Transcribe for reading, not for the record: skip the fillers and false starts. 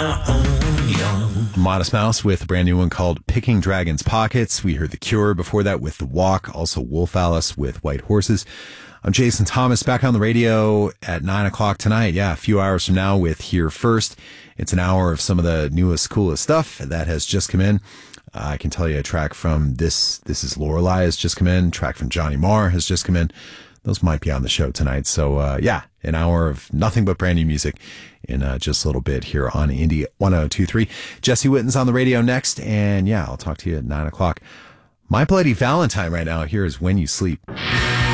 Modest Mouse with a brand new one called Picking Dragon's Pockets. We heard The Cure before that with The Walk, also Wolf Alice with White Horses. I'm Jason Thomas, back on the radio at 9 o'clock tonight. Yeah, a few hours from now with Here First. It's an hour of some of the newest, coolest stuff that has just come in. I can tell you a track from This Is Lorelei has just come in. A track from Johnny Marr has just come in. Those might be on the show tonight. So, yeah, an hour of nothing but brand new music in just a little bit here on Indie 1023. Jesse Witten's on the radio next. And, yeah, I'll talk to you at 9 o'clock. My Bloody Valentine right now here is When You Sleep.